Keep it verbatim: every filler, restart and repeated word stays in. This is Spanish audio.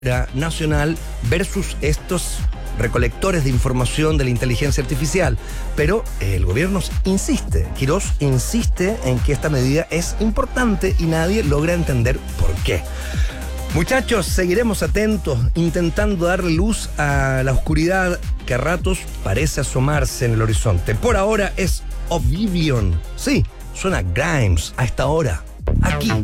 nacional versus estos recolectores de información de la inteligencia artificial. Pero el gobierno insiste, Quirós insiste en que esta medida es importante y nadie logra entender por qué. Muchachos, seguiremos atentos, intentando darle luz a la oscuridad que a ratos parece asomarse en el horizonte. Por ahora es Oblivion. Sí, suena Grimes a esta hora, aquí.